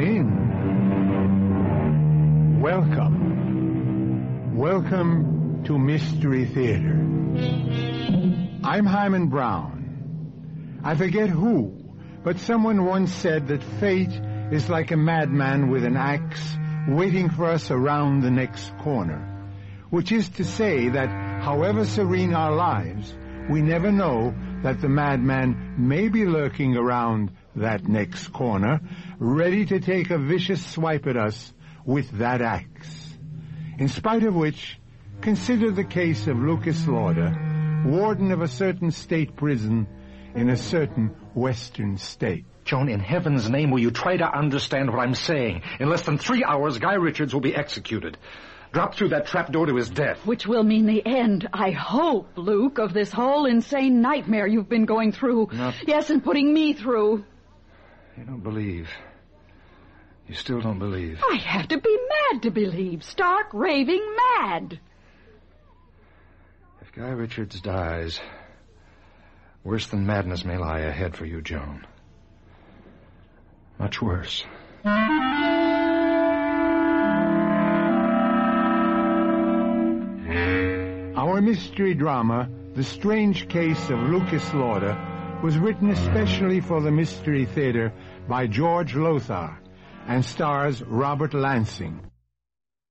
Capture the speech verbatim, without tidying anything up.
in. Welcome. Welcome to Mystery Theater. I'm Hyman Brown. I forget who, but someone once said that fate is like a madman with an axe waiting for us around the next corner, which is to say that however serene our lives, we never know that the madman may be lurking around that next corner, ready to take a vicious swipe at us with that axe. In spite of which, consider the case of Lucas Lauder, warden of a certain state prison in a certain western state. Joan, in heaven's name, will you try to understand what I'm saying? In less than three hours, Guy Richards will be executed. Drop through that trapdoor to his death. Which will mean the end, I hope, Luke, of this whole insane nightmare you've been going through. No. Yes, and putting me through. You don't believe. You still don't believe. I have to be mad to believe. Stark, raving mad. If Guy Richards dies, worse than madness may lie ahead for you, Joan. Much worse. Our mystery drama, The Strange Case of Lucas Lauder, was written especially for the Mystery Theater by George Lothar and stars Robert Lansing.